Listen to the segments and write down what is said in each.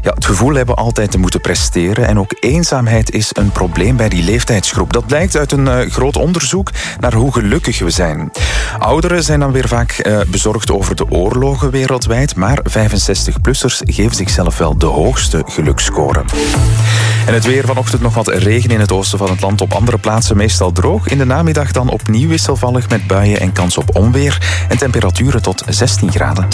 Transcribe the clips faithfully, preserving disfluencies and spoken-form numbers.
Ja, het gevoel hebben altijd te moeten presteren en ook eenzaamheid is een probleem bij die leeftijdsgroep. Dat blijkt uit een uh, groot onderzoek naar hoe gelukkig we zijn. Ouderen zijn dan weer vaak uh, bezorgd over de oorlogen wereldwijd, maar vijfenzestig-plussers geven zichzelf wel de hoogste geluksscore. En het weer vanochtend nog wat regen in het oosten van het land. Op andere plaatsen meestal droog. In de namiddag dan opnieuw wisselvallig met buien en kans op onweer. En temperaturen tot zestien graden.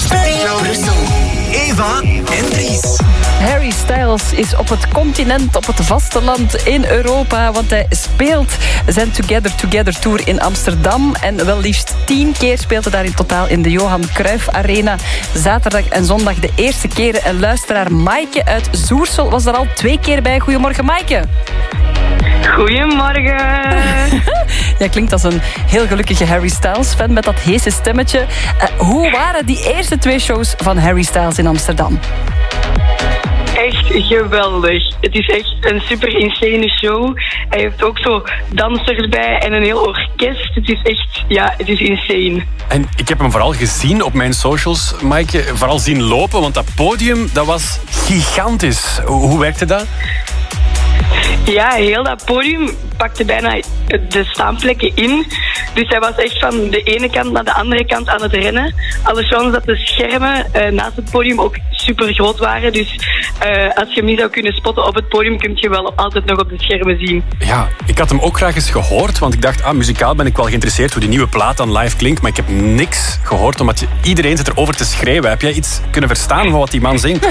Eva en Dries. Harry Styles is op het continent, op het vasteland in Europa, want hij speelt zijn Together Together Tour in Amsterdam. En wel liefst tien keer speelt hij daar in totaal in de Johan Cruijff Arena. Zaterdag en zondag de eerste keren. En luisteraar Maaike uit Zoersel was er al twee keer bij. Goedemorgen, Maaike. Goedemorgen. Jij klinkt als een heel gelukkige Harry Styles-fan met dat heese stemmetje. Uh, hoe waren die eerste twee shows van Harry Styles in Amsterdam? Echt geweldig. Het is echt een super insane show. Hij heeft ook zo dansers bij en een heel orkest. Het is echt, ja, het is insane. En ik heb hem vooral gezien op mijn socials, Maaike. Vooral zien lopen, want dat podium, dat was gigantisch. Hoe, hoe werkte dat? Ja, heel dat podium pakte bijna de staanplekken in. Dus hij was echt van de ene kant naar de andere kant aan het rennen. Alhoewel dat de schermen uh, naast het podium ook super groot waren. Dus uh, als je hem niet zou kunnen spotten op het podium, kun je wel altijd nog op de schermen zien. Ja, ik had hem ook graag eens gehoord. Want ik dacht, ah, muzikaal ben ik wel geïnteresseerd hoe die nieuwe plaat dan live klinkt. Maar ik heb niks gehoord, omdat je, iedereen zit erover te schreeuwen. Heb jij iets kunnen verstaan van wat die man zingt?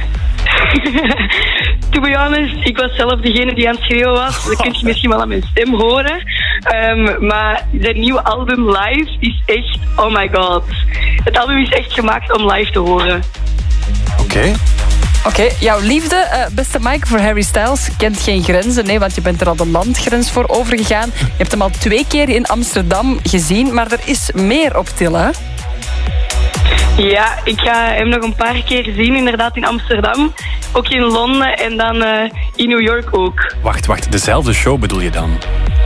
To be honest, ik was zelf degene die aan het schreeuwen was. Dat kun je misschien wel aan mijn stem horen. Um, maar zijn nieuwe album live is echt, oh my god. Het album is echt gemaakt om live te horen. Oké. Okay. Oké, okay, jouw liefde, uh, beste Mike, voor Harry Styles kent geen grenzen. Nee, want je bent er al de landgrens voor overgegaan. Je hebt hem al twee keer in Amsterdam gezien, maar er is meer op til, hè? Ja, ik ga hem nog een paar keer zien, inderdaad in Amsterdam. Ook in Londen en dan uh, in New York ook. Wacht, wacht, dezelfde show bedoel je dan?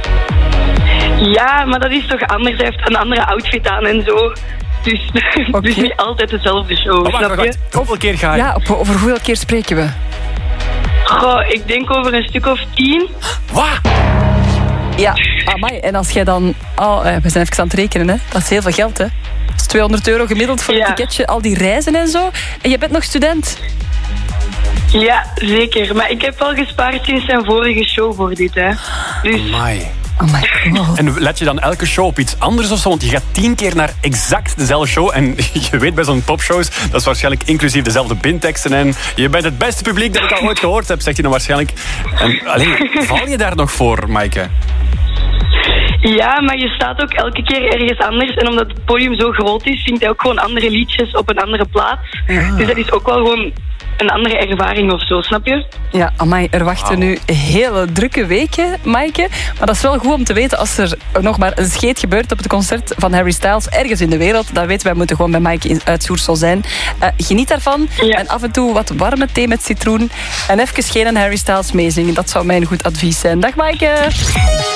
Ja, maar dat is toch anders. Hij heeft een andere outfit aan en zo. Dus, okay. Dus niet altijd dezelfde show, oh, wacht, snap je? wacht. Hoeveel keer ga je? Ja, op, over hoeveel keer spreken we? Goh, ik denk over een stuk of tien. Wat? Ja, amai. En als jij dan... Oh, we zijn even aan het rekenen, hè. Dat is heel veel geld, hè. Dat is tweehonderd euro gemiddeld voor ja. een ticketje. Al die reizen en zo. En je bent nog student. Ja, zeker. Maar ik heb wel gespaard sinds zijn vorige show voor dit, hè. Dus... Amai. Oh my god. En let je dan elke show op iets anders of zo? Want je gaat tien keer naar exact dezelfde show. En je weet bij zo'n topshows, dat is waarschijnlijk inclusief dezelfde binteksten. En je bent het beste publiek dat ik al ooit gehoord heb, zegt hij dan waarschijnlijk. En alleen, val je daar nog voor, Maaike? Ja, maar je staat ook elke keer ergens anders. En omdat het podium zo groot is, zingt hij ook gewoon andere liedjes op een andere plaats. Ja. Dus dat is ook wel gewoon een andere ervaring of zo, snap je? Ja, amai, er wachten wow. nu hele drukke weken, Maaike. Maar dat is wel goed om te weten als er nog maar een scheet gebeurt op het concert van Harry Styles ergens in de wereld. Dan weten wij, moeten gewoon bij Maaike uit Soersel zijn. Uh, geniet daarvan. Ja. En af en toe wat warme thee met citroen. En even geen Harry Styles meezingen. Dat zou mijn goed advies zijn. Dag Maaike!